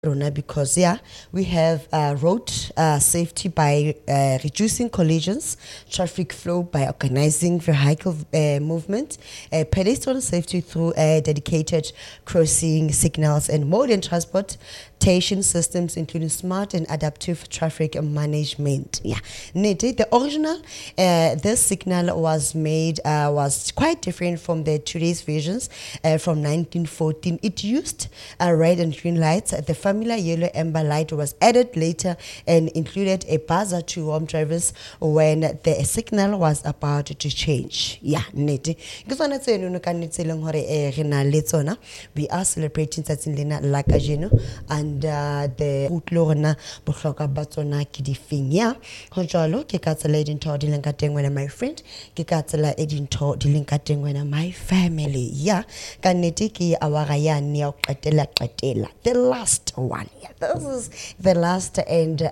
Rona, because we have road safety by reducing collisions, traffic flow by organizing vehicle movement, pedestrian safety through dedicated crossing signals, and modern transportation systems, including smart and adaptive traffic management. The original this signal was made was quite different from the today's versions from 1914. It used red and green lights. The familiar yellow amber light was added later and included a buzzer to warn drivers when the signal was about to change. We are celebrating Tatsinlena Lakajeno and the Utlorna Bukloka Batona Kidifing. Hojalo, Kikatsala Edin to dealing cutting when my friend, Kikatsala Edin to dealing cutting when my family. Kanetiki Awaraya Neo Katela Katela. The last one. This is the last and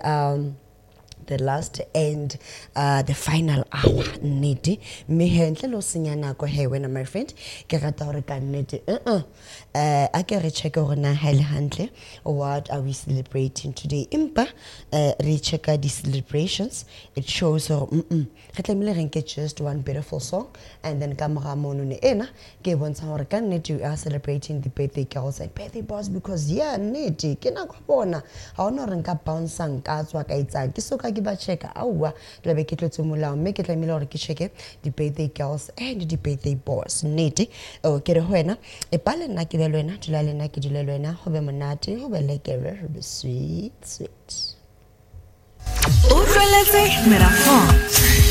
the final hour. Niti mehentle lo sinyana ko he wena my friend ke rata hore ka nnete a ke re check hore na hale hantle what are we celebrating today impa re check the celebrations. It shows her re tlamile re nke just one beautiful song and then kamera mono ne ena ke bontsha hore ka nnete we are celebrating the birthday girls and birthday boys because nnete ke na go bona ha ona re nka bounce ka tswa ka itsa ke soka ba check awa tla be ke tlotse molao mme ke tlamile hore ke check the birthday girls and the birthday boys nnete o ke re hoena e pale nna ke le lwena dula le nna ke dule lwena go be monate go be lekere go be sweet Utlweletse Merafon